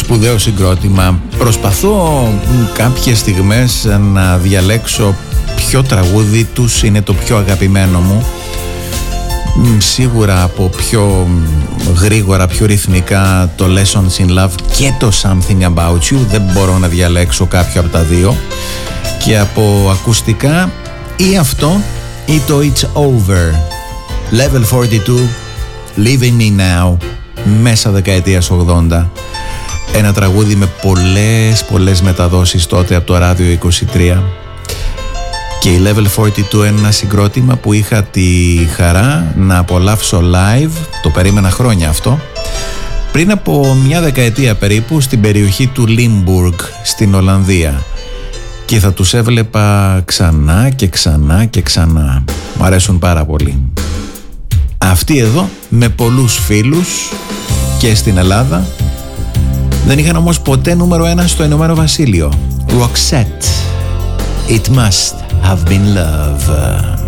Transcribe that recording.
σπουδαίο συγκρότημα. Προσπαθώ κάποιες στιγμές να διαλέξω ποιο τραγούδι τους είναι το πιο αγαπημένο μου. Σίγουρα από πιο γρήγορα, πιο ρυθμικά το Lessons in Love και το Something About You. Δεν μπορώ να διαλέξω κάποιο από τα δύο. Και από ακουστικά ή αυτό ή το It's Over. Level 42, Leaving Me Now, μέσα δεκαετίας 80. Ένα τραγούδι με πολλές μεταδόσεις τότε από το ράδιο 23. Και η Level 42 είναι ένα συγκρότημα που είχα τη χαρά να απολαύσω live, το περίμενα χρόνια αυτό, πριν από μια δεκαετία περίπου στην περιοχή του Limburg στην Ολλανδία. Και θα τους έβλεπα ξανά και ξανά και ξανά. Μου αρέσουν πάρα πολύ. Αυτοί εδώ με πολλούς φίλους και στην Ελλάδα δεν είχαν όμως ποτέ νούμερο 1 στο Ηνωμένο Βασίλειο. Roxette, It Must Have Been Love.